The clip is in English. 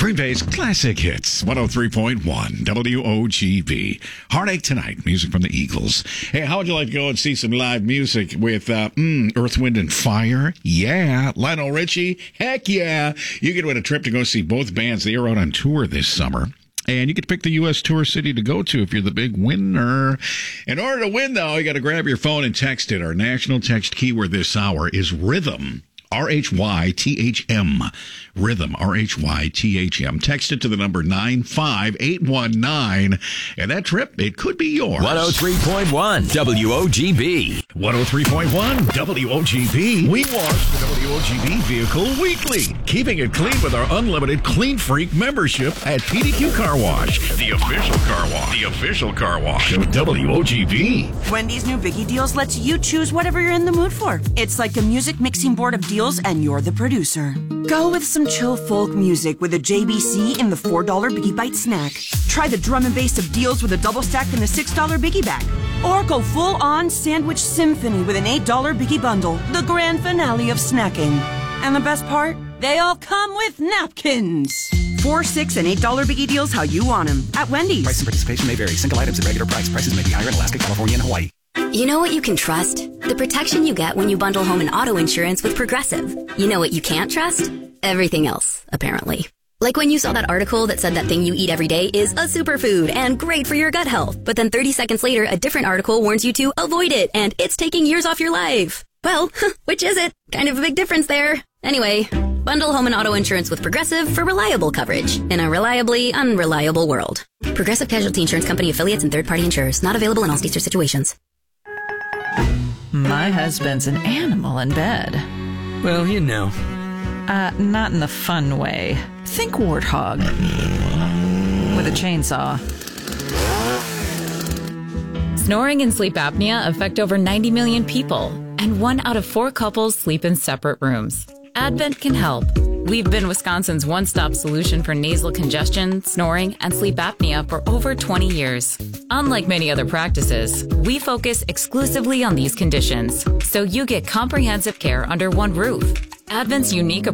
Green Bay's classic hits, 103.1 WOGB. Heartache Tonight, music from the Eagles. Hey, how would you like to go and see some live music with Earth, Wind, and Fire? Yeah. Lionel Richie? Heck yeah. You can win a trip to go see both bands. They are out on tour this summer. And you get to pick the U.S. tour city to go to if you're the big winner. In order to win, though, you got to grab your phone and text it. Our national text keyword this hour is RHYTHM. RHYTHM. Rhythm. RHYTHM. Text it to the number 95819. And that trip, it could be yours. 103.1 WOGB. 103.1 WOGB. We wash the WOGB vehicle weekly, keeping it clean with our unlimited Clean Freak membership at PDQ Car Wash, the official car wash. The official car wash of WOGB. Wendy's new Biggie Deals lets you choose whatever you're in the mood for. It's like a music mixing board of deals, and you're the producer. Go with some chill folk music with a JBC in the $4 Biggie Bite snack. Try the drum and bass of deals with a double stack in the $6 Biggie Bag. Or go full-on sandwich symphony with an $8 Biggie Bundle, the grand finale of snacking. And the best part? They all come with napkins. $4, $6, and $8 Biggie Deals how you want them at Wendy's. Price and participation may vary. Single items at regular price. Prices may be higher in Alaska, California, and Hawaii. You know what you can trust? The protection you get when you bundle home and auto insurance with Progressive. You know what you can't trust? Everything else, apparently. Like when you saw that article that said that thing you eat every day is a superfood and great for your gut health. But then 30 seconds later, a different article warns you to avoid it and it's taking years off your life. Well, which is it? Kind of a big difference there. Anyway, bundle home and auto insurance with Progressive for reliable coverage in a reliably unreliable world. Progressive Casualty Insurance Company affiliates and third-party insurers. Not available in all states or situations. My husband's an animal in bed. Well, you know. Not in the fun way. Think warthog. With a chainsaw. Snoring and sleep apnea affect over 90 million people, and 1 out of 4 couples sleep in separate rooms. Advent can help. We've been Wisconsin's one-stop solution for nasal congestion, snoring, and sleep apnea for over 20 years. Unlike many other practices, we focus exclusively on these conditions, so you get comprehensive care under one roof. Advent's unique